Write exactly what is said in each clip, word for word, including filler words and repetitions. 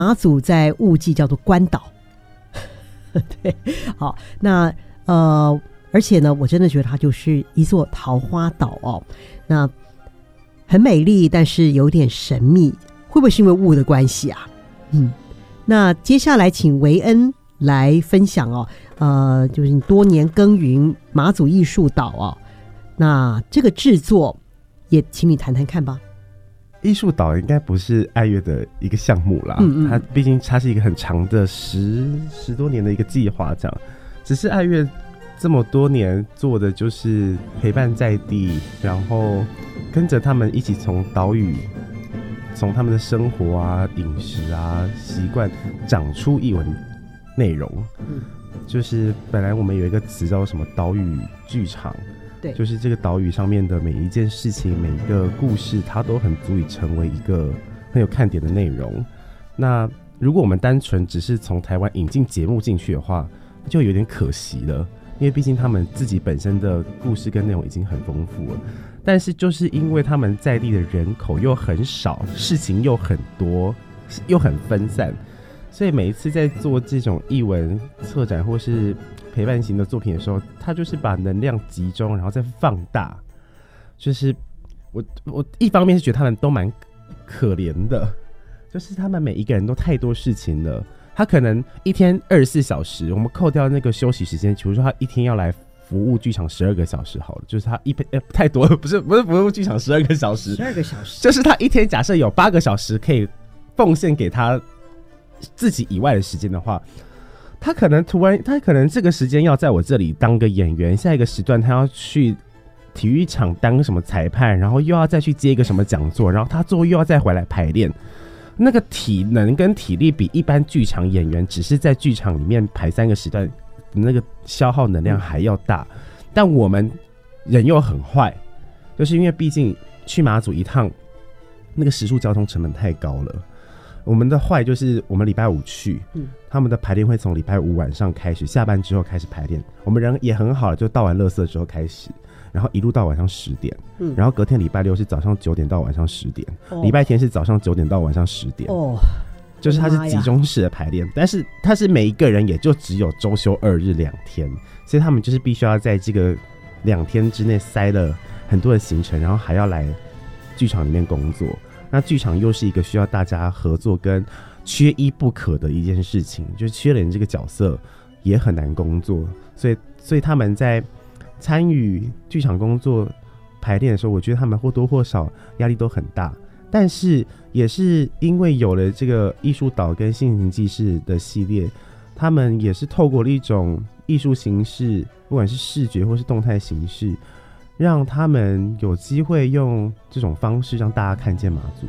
马祖在雾季叫做关岛对，好，那呃而且呢我真的觉得它就是一座桃花岛哦，那很美丽但是有点神秘，会不会是因为雾的关系啊？嗯，那接下来请维恩来分享哦，呃，就是你多年耕耘马祖艺术岛哦，那这个制作也请你谈谈看吧。 艺术岛应该不是爱乐的一个项目啦，嗯嗯，它毕竟它是一个很长的十十多年的一个计划，这样。只是爱乐这么多年做的就是陪伴在地，然后跟着他们一起从岛屿，从他们的生活啊、饮食啊、习惯长出艺文内容。嗯，就是本来我们有一个词叫什么岛屿剧场。对，就是这个岛屿上面的每一件事情，每一个故事，它都很足以成为一个很有看点的内容。那如果我们单纯只是从台湾引进节目进去的话，就有点可惜了，因为毕竟他们自己本身的故事跟内容已经很丰富了。但是就是因为他们在地的人口又很少，事情又很多，又很分散，所以每一次在做这种艺文策展或是陪伴型的作品的时候，他就是把能量集中，然后再放大。就是我我一方面是觉得他们都蛮可怜的，就是他们每一个人都太多事情了。他可能一天二十四小时，我们扣掉那个休息时间，比如说他一天要来服务剧场十二个小时好了，就是他一呃太多了，不是不是服务剧场十二个小时， 十二个小时， 就是他一天假设有八个小时可以奉献给他自己以外的时间的话。他可能突然，他可能这个时间要在我这里当个演员，下一个时段他要去体育场当个什么裁判，然后又要再去接一个什么讲座，然后他最后又要再回来排练。那个体能跟体力比一般剧场演员只是在剧场里面排三个时段，那个消耗能量还要大。但我们人又很坏，就是因为毕竟去马祖一趟，那个时速交通成本太高了。我们的坏就是我们礼拜五去，嗯，他们的排练会从礼拜五晚上开始，下班之后开始排练。我们人也很好了，就倒完垃圾之后开始，然后一路到晚上十点，嗯，然后隔天礼拜六是早上九点到晚上十点，礼、哦、拜天是早上九点到晚上十点，哦，就是它是集中式的排练，但是它是每一个人也就只有周休二日两天，所以他们就是必须要在这个两天之内塞了很多的行程，然后还要来剧场里面工作。那剧场又是一个需要大家合作跟缺一不可的一件事情，就是缺了人这个角色也很难工作，所以所以他们在参与剧场工作排练的时候，我觉得他们或多或少压力都很大。但是也是因为有了这个艺术岛跟心情记事的系列，他们也是透过了一种艺术形式，不管是视觉或是动态形式，让他们有机会用这种方式让大家看见马祖。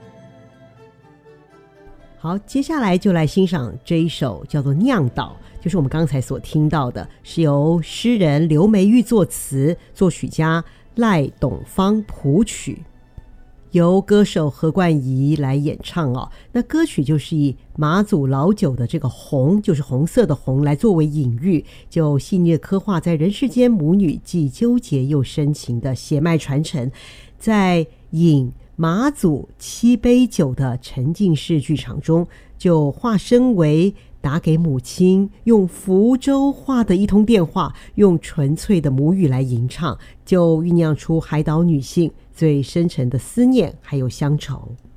好，接下来就来欣赏这一首叫做《酿岛》，就是我们刚才所听到的，是由诗人刘梅玉作词，作曲家赖董芳谱曲，由歌手何冠仪来演唱哦。那歌曲就是以马祖老酒的这个红，就是红色的红来作为隐喻，就细腻地刻画在人世间母女既纠结又深情的血脉传承，在饮马祖七杯酒的沉浸式剧场中，就化身为打给母亲用福州话的一通电话，用纯粹的母语来吟唱，就酝酿出海岛女性最深沉的思念还有乡愁。